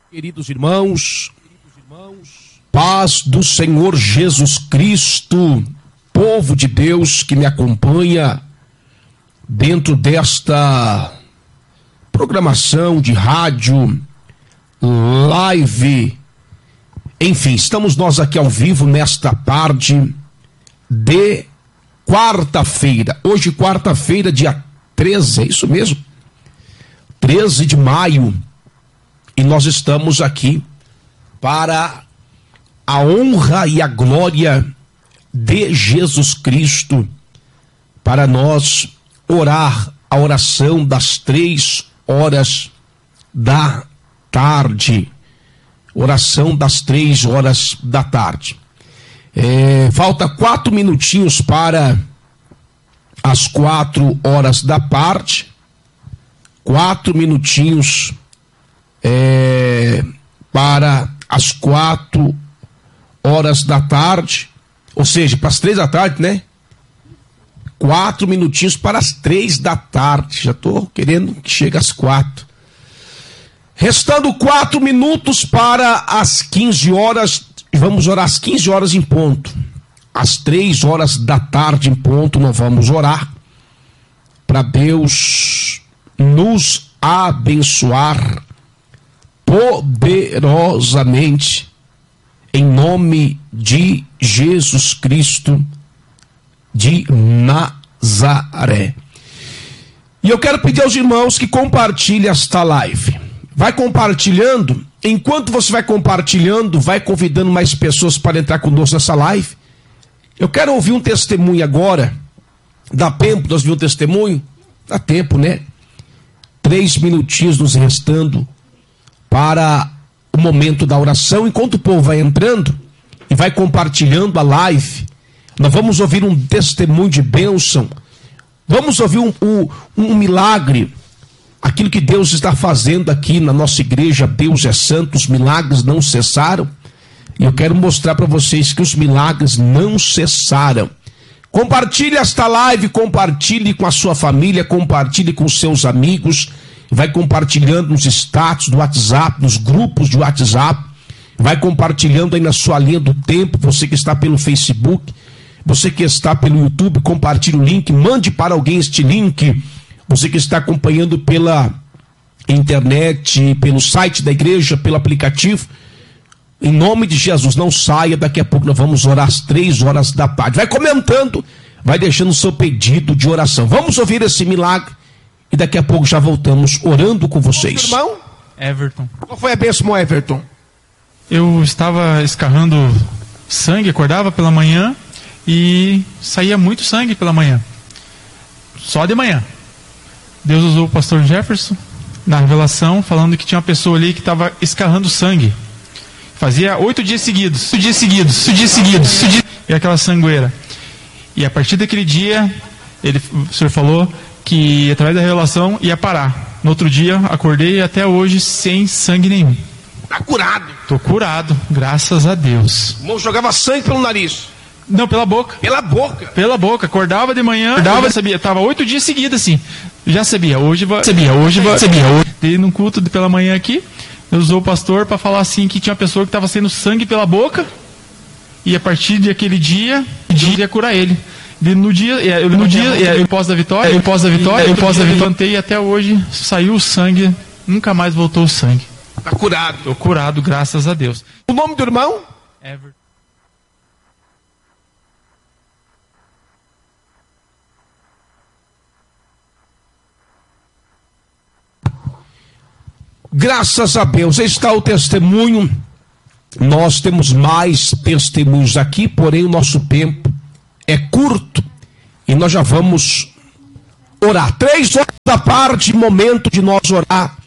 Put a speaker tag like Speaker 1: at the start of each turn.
Speaker 1: Queridos irmãos, paz do Senhor Jesus Cristo, povo de Deus que me acompanha dentro desta programação de rádio, live, enfim, estamos nós aqui ao vivo nesta tarde de quarta-feira. Hoje, quarta-feira, dia 13, é isso mesmo? 13 de maio. E nós estamos aqui para a honra e a glória de Jesus Cristo, para nós orar a oração das 3 horas da tarde. Oração das 3 horas da tarde. Falta 4 minutinhos para as 4 horas da tarde. 4 minutinhos para as 4 horas da tarde, ou seja, para as 3 da tarde, né? 4 minutinhos para as 3 da tarde. Já estou querendo que chegue às 4. Restando 4 minutos para as 15 horas. Vamos orar às 15 horas em ponto. Às 3 horas da tarde em ponto, nós vamos orar para Deus nos abençoar poderosamente, em nome de Jesus Cristo de Nazaré. E eu quero pedir aos irmãos que compartilhem esta live. Vai compartilhando. Enquanto você vai compartilhando, vai convidando mais pessoas para entrar conosco nessa live. Eu quero ouvir um testemunho agora. Dá tempo de nós ouvir um testemunho? Dá tempo, né? 3 minutinhos nos restando para o momento da oração. Enquanto o povo vai entrando e vai compartilhando a live, nós vamos ouvir um testemunho de bênção. Vamos ouvir um milagre. Aquilo que Deus está fazendo aqui na nossa igreja, Deus é santo, os milagres não cessaram. E eu quero mostrar para vocês que os milagres não cessaram. Compartilhe esta live, compartilhe com a sua família, compartilhe com os seus amigos. Vai compartilhando nos status do WhatsApp, nos grupos de WhatsApp. Vai compartilhando aí na sua linha do tempo. Você que está pelo Facebook, você que está pelo YouTube, compartilhe o link, mande para alguém este link. Você que está acompanhando pela internet, pelo site da igreja, pelo aplicativo, em nome de Jesus, não saia, daqui a pouco nós vamos orar às 3 horas da tarde. Vai comentando, vai deixando o seu pedido de oração. Vamos ouvir esse milagre e daqui a pouco já voltamos orando com vocês.
Speaker 2: Irmão?
Speaker 3: Everton.
Speaker 2: Qual foi a bênção, Everton?
Speaker 3: Eu estava escarrando sangue, acordava pela manhã e saía muito sangue pela manhã. Só de manhã. Deus usou o pastor Jefferson na revelação, falando que tinha uma pessoa ali que estava escarrando sangue. Fazia 8 dias seguidos. E aquela sangueira. E a partir daquele dia, o senhor falou que através da revelação ia parar. No outro dia, acordei até hoje sem sangue nenhum.
Speaker 2: Está curado.
Speaker 3: Estou curado, graças a Deus.
Speaker 2: O irmão jogava sangue pelo nariz.
Speaker 3: Não, pela boca.
Speaker 2: Pela boca?
Speaker 3: Pela boca. Acordava de manhã, sabia. Estava 8 dias seguidos assim. Já sabia. Hoje vai. Dei num culto pela manhã aqui. Eu usou o pastor para falar assim que tinha uma pessoa que estava saindo sangue pela boca. E a partir daquele dia, ia curar ele. No dia, eu pós da vitória, eu levantei e até hoje saiu o sangue, nunca mais voltou o sangue.
Speaker 2: Está curado.
Speaker 3: Estou curado, graças a Deus.
Speaker 2: O nome do irmão?
Speaker 3: Everton.
Speaker 1: Graças a Deus, está o testemunho. Nós temos mais testemunhos aqui, porém o nosso tempo é curto e nós já vamos orar. 3 horas da tarde, momento de nós orar